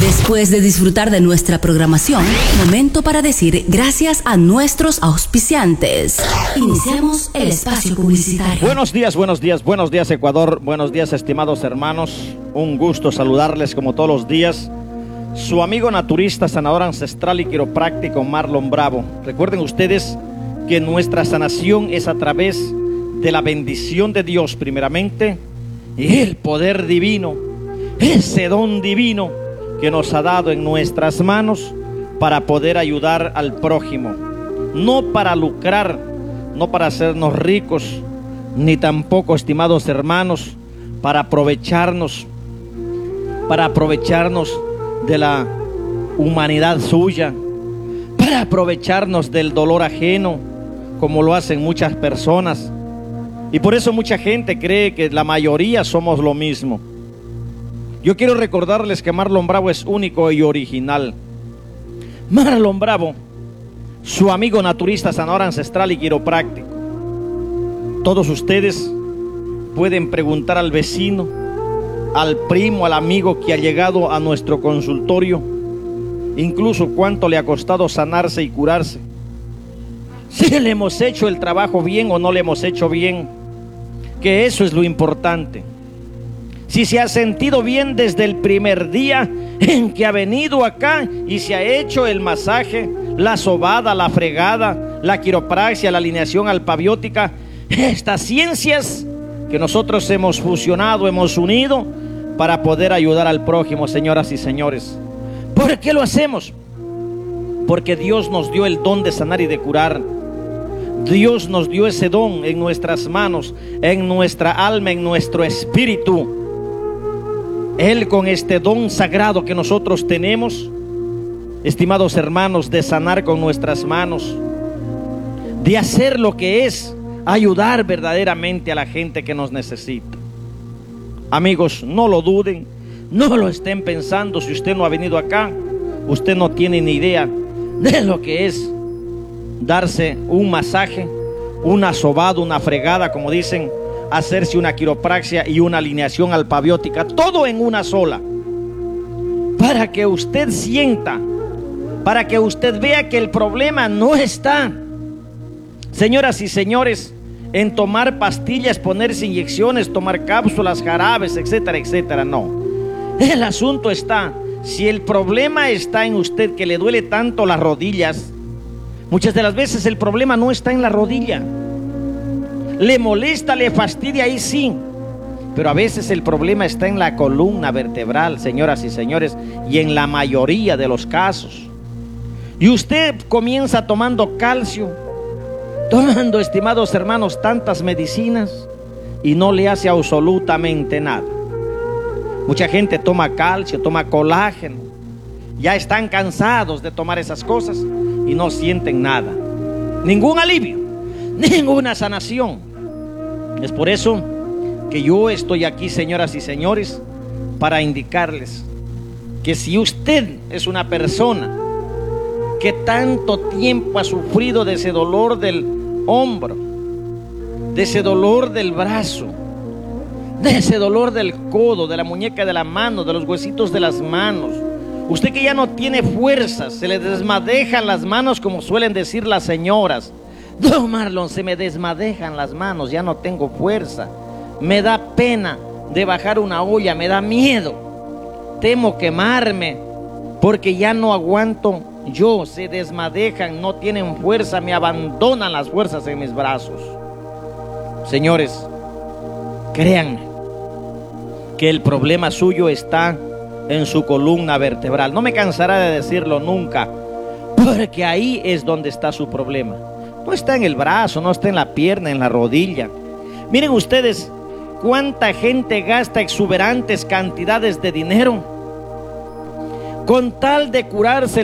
Después de disfrutar de nuestra programación, momento para decir gracias a nuestros auspiciantes. Iniciamos el espacio publicitario. Buenos días Ecuador, buenos días estimados hermanos. Un gusto saludarles como todos los días. Su amigo naturista, sanador ancestral y quiropráctico Marlon Bravo. Recuerden ustedes que nuestra sanación es a través de la bendición de Dios primeramente y el poder divino, ese don divino que nos ha dado en nuestras manos para poder ayudar al prójimo, no para lucrar, no para hacernos ricos, ni tampoco, estimados hermanos, para aprovecharnos de la humanidad suya, para aprovecharnos del dolor ajeno, como lo hacen muchas personas. Y por eso mucha gente cree que la mayoría somos lo mismo. Yo quiero recordarles que Marlon Bravo es único y original. Marlon Bravo, su amigo naturista, sanador ancestral y quiropráctico. Todos ustedes pueden preguntar al vecino, al primo, al amigo que ha llegado a nuestro consultorio, incluso cuánto le ha costado sanarse y curarse. Si le hemos hecho el trabajo bien o no le hemos hecho bien, que eso es lo importante. Si se ha sentido bien desde el primer día en que ha venido acá y se ha hecho el masaje, la sobada, la fregada, la quiropraxia, la alineación alfabiótica, estas ciencias que nosotros hemos fusionado, hemos unido para poder ayudar al prójimo, señoras y señores. ¿Por qué lo hacemos? Porque Dios nos dio el don de sanar y de curar. Dios nos dio ese don en nuestras manos, en nuestra alma, en nuestro espíritu. Él, con este don sagrado que nosotros tenemos, estimados hermanos, de sanar con nuestras manos, de hacer lo que es ayudar verdaderamente a la gente que nos necesita. Amigos, no lo duden, no lo estén pensando. Si usted no ha venido acá, usted no tiene ni idea de lo que es darse un masaje, una sobada, una fregada, como dicen, hacerse una quiropraxia y una alineación alfabiótica, todo en una sola, para que usted sienta, para que usted vea que el problema no está, señoras y señores, en tomar pastillas, ponerse inyecciones, tomar cápsulas, jarabes, etcétera, etcétera. No, el asunto está, si el problema está en usted, que le duele tanto las rodillas, muchas de las veces el problema no está en la rodilla. Le molesta, le fastidia, ahí sí, pero a veces el problema está en la columna vertebral, señoras y señores, y en la mayoría de los casos. Y usted comienza tomando calcio, tomando, estimados hermanos, tantas medicinas y no le hace absolutamente nada. Mucha gente toma calcio, toma colágeno, ya están cansados de tomar esas cosas y no sienten nada, ningún alivio, ninguna sanación. Es por eso que yo estoy aquí, señoras y señores, para indicarles que si usted es una persona que tanto tiempo ha sufrido de ese dolor del hombro, de ese dolor del brazo, de ese dolor del codo, de la muñeca de la mano, de los huesitos de las manos, usted que ya no tiene fuerzas, se le desmadejan las manos, como suelen decir las señoras. Don Marlon, se me desmadejan las manos, ya no tengo fuerza, me da pena de bajar una olla, me da miedo, temo quemarme porque ya no aguanto yo, se desmadejan, no tienen fuerza, me abandonan las fuerzas en mis brazos. Señores, créanme que el problema suyo está en su columna vertebral. No me cansaré de decirlo nunca, porque ahí es donde está su problema. No está en el brazo, no está en la pierna, en la rodilla. Miren ustedes cuánta gente gasta exuberantes cantidades de dinero con tal de curarse